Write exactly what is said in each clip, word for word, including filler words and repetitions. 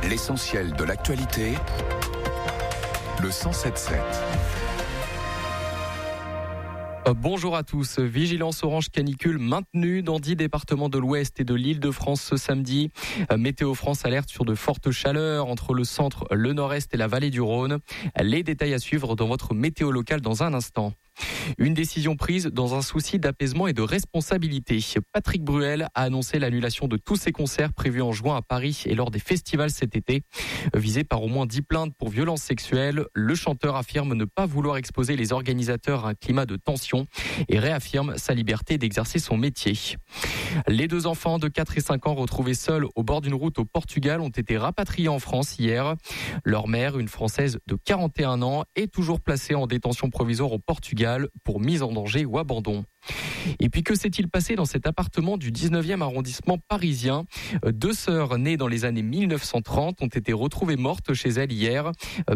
L'essentiel de l'actualité, le cent sept sept. Bonjour à tous. Vigilance orange canicule maintenue dans dix départements de l'Ouest et de l'Île-de-France ce samedi. Météo France alerte sur de fortes chaleurs entre le centre, le nord-est et la vallée du Rhône. Les détails à suivre dans votre météo locale dans un instant. Une décision prise dans un souci d'apaisement et de responsabilité. Patrick Bruel a annoncé l'annulation de tous ses concerts prévus en juin à Paris et lors des festivals cet été. Visé par au moins dix plaintes pour violences sexuelles, le chanteur affirme ne pas vouloir exposer les organisateurs à un climat de tension et réaffirme sa liberté d'exercer son métier. Les deux enfants de quatre et cinq ans retrouvés seuls au bord d'une route au Portugal ont été rapatriés en France hier. Leur mère, une Française de quarante et un ans, est toujours placée en détention provisoire au Portugal pour mise en danger ou abandon. Et puis que s'est-il passé dans cet appartement du dix-neuvième arrondissement parisien ? Deux sœurs nées dans les années mille neuf cent trente ont été retrouvées mortes chez elles hier,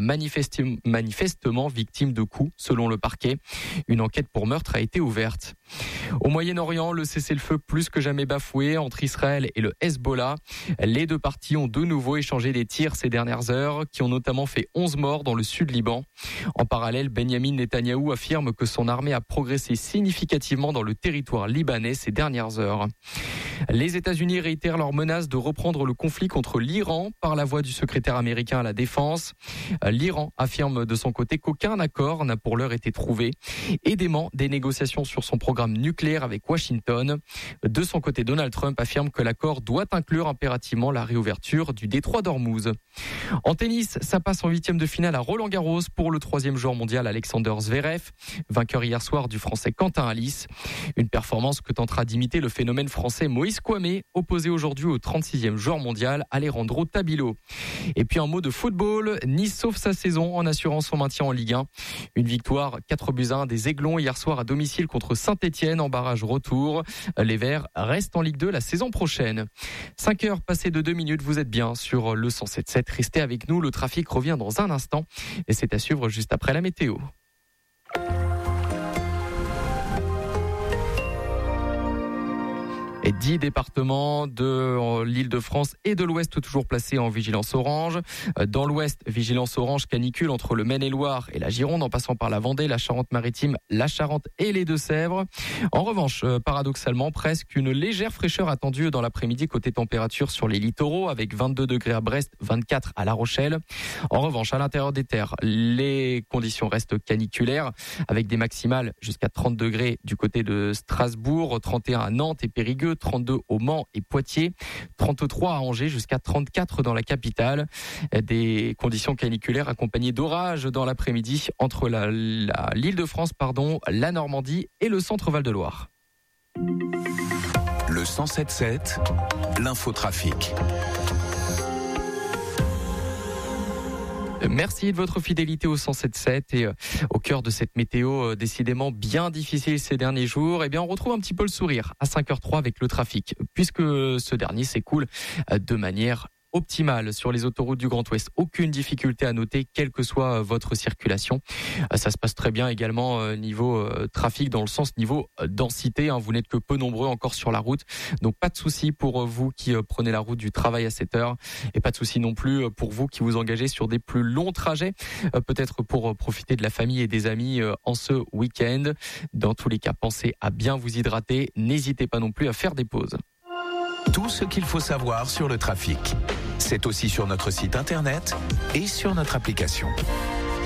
manifestement victimes de coups selon le parquet. Une enquête pour meurtre a été ouverte. Au Moyen-Orient, le cessez-le-feu plus que jamais bafoué entre Israël et le Hezbollah. Les deux parties ont de nouveau échangé des tirs ces dernières heures qui ont notamment fait onze morts dans le sud Liban. En parallèle, Benyamin Netanyahou affirme que son armée a progressé significativement dans le territoire libanais ces dernières heures. Les États-Unis réitèrent leur menace de reprendre le conflit contre l'Iran par la voix du secrétaire américain à la Défense. L'Iran affirme de son côté qu'aucun accord n'a pour l'heure été trouvé et dément des négociations sur son programme nucléaire avec Washington. De son côté, Donald Trump affirme que l'accord doit inclure impérativement la réouverture du détroit d'Ormuz. En tennis, ça passe en huitième de finale à Roland-Garros pour le troisième joueur mondial Alexander Zverev, vainqueur hier soir du français Quentin Halys. Une performance que tentera d'imiter le phénomène français Moïse Kouamé, opposé aujourd'hui au trente-sixième joueur mondial Alejandro Tabilo. Et puis un mot de football, Nice sauve sa saison en assurant son maintien en Ligue un. Une victoire quatre buts à un des Aiglons hier soir à domicile contre Saint-Etienne en barrage retour. Les Verts restent en Ligue deux la saison prochaine. cinq heures passées de deux minutes, vous êtes bien sur le cent sept sept. Restez avec nous, le trafic revient dans un instant et c'est à suivre juste après la météo. Et dix départements de l'Île-de-France et de l'Ouest toujours placés en vigilance orange. Dans l'Ouest, vigilance orange canicule entre le Maine-et-Loire et la Gironde, en passant par la Vendée, la Charente-Maritime, la Charente et les Deux-Sèvres. En revanche, paradoxalement, presque une légère fraîcheur attendue dans l'après-midi côté température sur les littoraux, avec vingt-deux degrés à Brest, vingt-quatre à La Rochelle. En revanche, à l'intérieur des terres, les conditions restent caniculaires, avec des maximales jusqu'à trente degrés du côté de Strasbourg, trente et un à Nantes et Périgueux, trente-deux au Mans et Poitiers, trente-trois à Angers, jusqu'à trente-quatre dans la capitale. Des conditions caniculaires accompagnées d'orages dans l'après-midi entre la, la, l'Île-de-France, pardon, la Normandie et le centre Val-de-Loire. Le cent sept sept, l'infotrafic. Merci de votre fidélité au cent sept sept et euh, au cœur de cette météo euh, décidément bien difficile ces derniers jours. Eh bien, on retrouve un petit peu le sourire à cinq heures trois avec le trafic, puisque ce dernier s'écoule euh, de manière optimale sur les autoroutes du Grand Ouest. Aucune difficulté à noter, quelle que soit votre circulation. Ça se passe très bien également niveau trafic, dans le sens niveau densité. Vous n'êtes que peu nombreux encore sur la route. Donc pas de souci pour vous qui prenez la route du travail à cette heure. Et pas de souci non plus pour vous qui vous engagez sur des plus longs trajets. Peut-être pour profiter de la famille et des amis en ce week-end. Dans tous les cas, pensez à bien vous hydrater. N'hésitez pas non plus à faire des pauses. Tout ce qu'il faut savoir sur le trafic, c'est aussi sur notre site internet et sur notre application.